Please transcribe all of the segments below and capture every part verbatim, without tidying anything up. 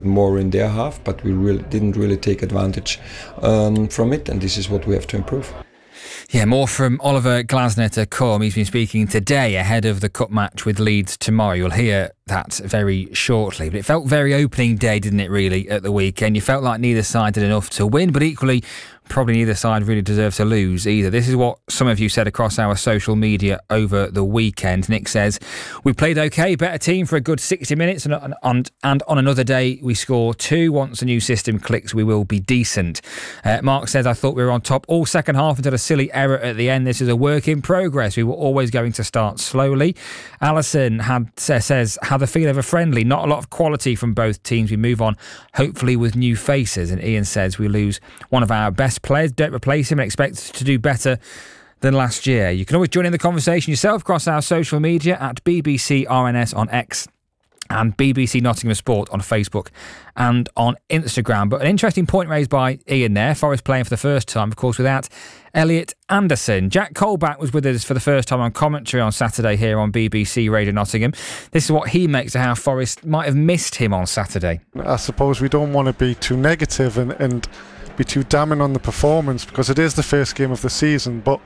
more in their half, but we really didn't really take advantage um, from it, and this is what we have to improve. Yeah, more from Oliver Glasner to come. He's been speaking today ahead of the cup match with Leeds tomorrow. You'll hear that very shortly. But it felt very opening day, didn't it, really, at the weekend? You felt like neither side did enough to win, but equally, probably neither side really deserved to lose either. This is what some of you said across our social media over the weekend. Nick says, we played okay, better team for a good sixty minutes, and on, and on another day we score two. Once the new system clicks, we will be decent. Uh, Mark says, I thought we were on top all second half until a silly error at the end. This is a work in progress. We were always going to start slowly. Alison had, says, had the feel of a friendly, not a lot of quality from both teams. We move on, hopefully with new faces. And Ian says, we lose one of our best players, don't replace him and expect to do better than last year. You can always join in the conversation yourself across our social media at B B C R N S on X and B B C Nottingham Sport on Facebook and on Instagram. But an interesting point raised by Ian there. Forest playing for the first time, of course, without Elliot Anderson. Jack Colback was with us for the first time on commentary on Saturday here on B B C Radio Nottingham. This is what he makes of how Forest might have missed him on Saturday. I suppose we don't want to be too negative and, and be too damning on the performance, because it is the first game of the season, but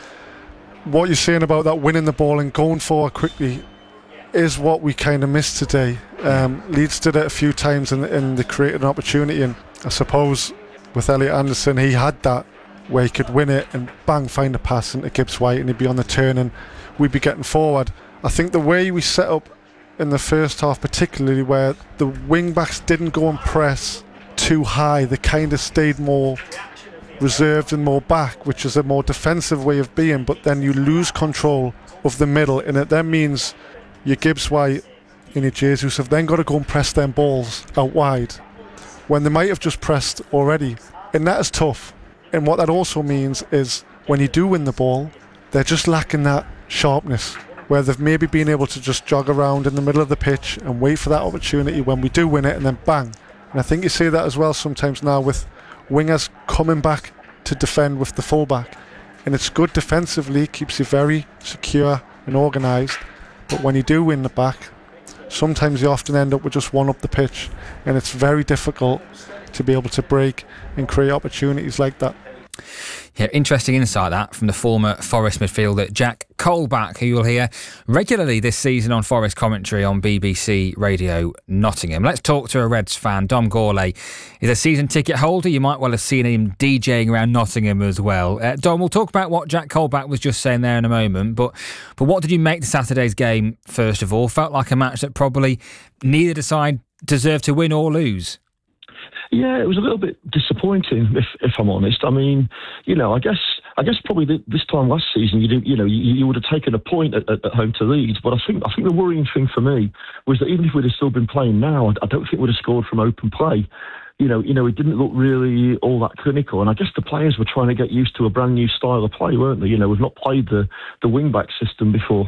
what you're saying about that winning the ball and going forward quickly is what we kind of missed today. Um, Leeds did it a few times and, and they created an opportunity, and I suppose with Elliot Anderson he had that where he could win it and bang, find a pass into Gibbs White and he'd be on the turn and we'd be getting forward. I think the way we set up in the first half, particularly where the wing backs didn't go and press too high, they kind of stayed more reserved and more back, which is a more defensive way of being, but then you lose control of the middle, and it then means your Gibbs White and your Jesus have then got to go and press them balls out wide when they might have just pressed already, and that is tough. And what that also means is when you do win the ball, they're just lacking that sharpness where they've maybe been able to just jog around in the middle of the pitch and wait for that opportunity when we do win it and then bang. And I think you see that as well sometimes now with wingers coming back to defend with the fullback, and it's good defensively, keeps you very secure and organised, but when you do win the back, sometimes you often end up with just one up the pitch, and it's very difficult to be able to break and create opportunities like that. Yeah, interesting insight that from the former Forest midfielder Jack Colback, who you'll hear regularly this season on Forest commentary on B B C Radio Nottingham. Let's talk to a Reds fan. Dom Gourlay is a season ticket holder. You might well have seen him DJing around Nottingham as well. Uh, Dom, we'll talk about what Jack Colback was just saying there in a moment, but but what did you make of Saturday's game, first of all? Felt like a match that probably neither side deserved to win or lose. Yeah, it was a little bit disappointing, if if I'm honest. I mean, you know, I guess I guess probably th- this time last season, you did, you know, you, you would have taken a point at, at, at home to Leeds. But I think I think the worrying thing for me was that even if we'd have still been playing now, I, I don't think we'd have scored from open play. You know, you know, it didn't look really all that clinical, and I guess the players were trying to get used to a brand new style of play, weren't they? You know, we've not played the the wing back system before.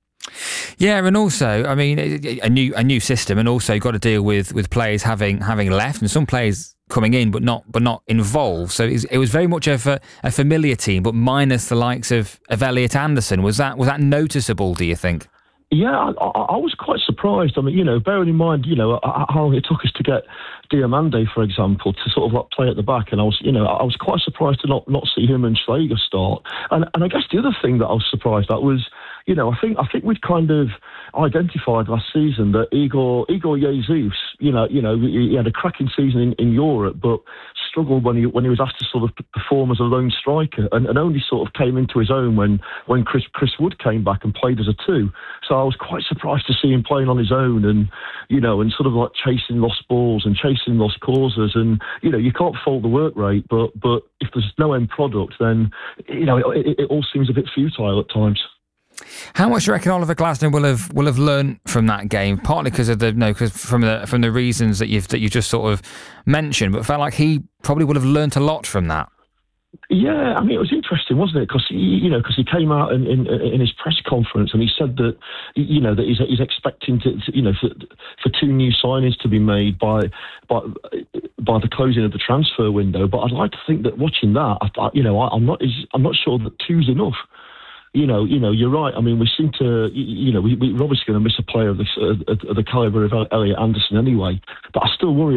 Yeah, and also, I mean, a new a new system, and also you've got to deal with, with players having having left, and some players coming in but not but not involved. So it was, it was very much of a, a familiar team, but minus the likes of, of Elliot Anderson. Was that was that noticeable, do you think? Yeah, I, I was quite surprised. I mean, you know, bearing in mind, you know, how long it took us to get Diomande, for example, to sort of like play at the back, and I was, you know, I was quite surprised to not, not see him and Schläger start. And and I guess the other thing that I was surprised at was, you know, I think I think we'd kind of identified last season that Igor Igor Jesus, you know, you know, he had a cracking season in, in Europe, but struggled when he when he was asked to sort of perform as a lone striker, and, and only sort of came into his own when when Chris Chris Wood came back and played as a two. So I was quite surprised to see him playing on his own, and you know, and sort of like chasing lost balls and chasing lost causes, and you know, you can't fault the work rate, but but if there's no end product, then you know, it, it, it all seems a bit futile at times. How much do you reckon Oliver Glasner will have will have learned from that game? Partly because of the no, because from the from the reasons that you've that you just sort of mentioned, but it felt like he probably would have learnt a lot from that. Yeah, I mean, it was interesting, wasn't it? Because you know, because he came out in, in in his press conference and he said that you know that he's, he's expecting to, to you know for, for two new signings to be made by by by the closing of the transfer window. But I'd like to think that watching that, I, you know, I, I'm not I'm not sure that two's enough. You know, you know, you're right. I mean, we seem to, you know, we, we're obviously going to miss a player of the, of the calibre of Elliot Anderson anyway. But I still worry